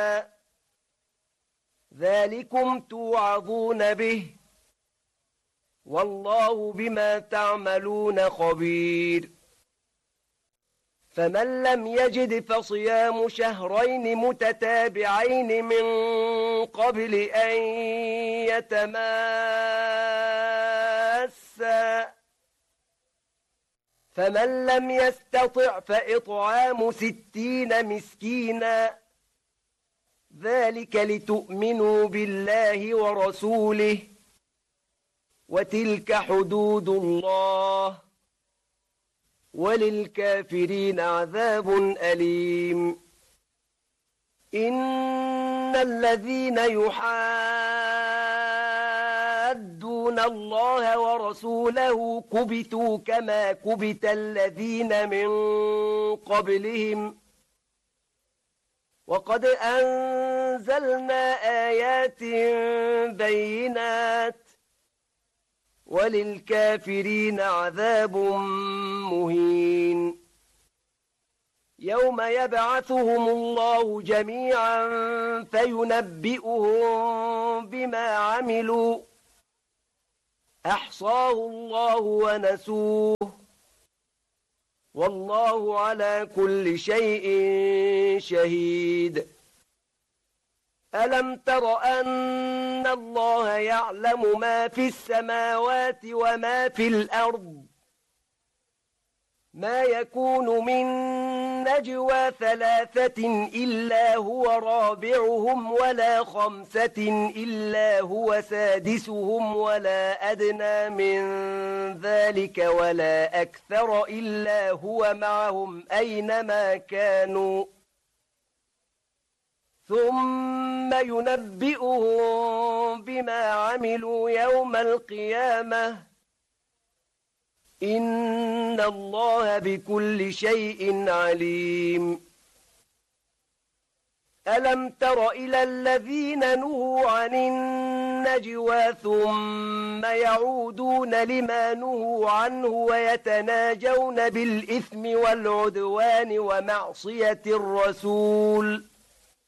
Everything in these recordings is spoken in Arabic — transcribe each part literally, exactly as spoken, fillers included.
ذلكم توعظون به والله بما تعملون خبير. فمن لم يجد فصيام شهرين متتابعين من قبل أن يتماسا، فمن لم يستطع فإطعام ستين مسكينا، ذلك لتؤمنوا بالله ورسوله، وتلك حدود الله، وللكافرين عذاب أليم. إن الذين يحادون الله ورسوله كبتوا كما كبت الذين من قبلهم، وقد أنزلنا آيات بينات، وللكافرين عذاب مهين. يوم يبعثهم الله جميعا فينبئهم بما عملوا، أحصاه الله ونسوه، والله على كل شيء شهيد. ألم تر أن الله يعلم ما في السماوات وما في الأرض؟ ما يكون من نجوى ثلاثة إلا هو رابعهم ولا خمسة إلا هو سادسهم ولا أدنى من ذلك ولا أكثر إلا هو معهم أينما كانوا، ثم ينبئهم بما عملوا يوم القيامة، إن الله بكل شيء عليم. ألم تر إلى الذين نهوا عن النجوى ثم يعودون لما نهوا عنه ويتناجون بالإثم والعدوان ومعصية الرسول،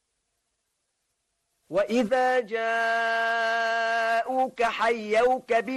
وإذا جاءوك حيوك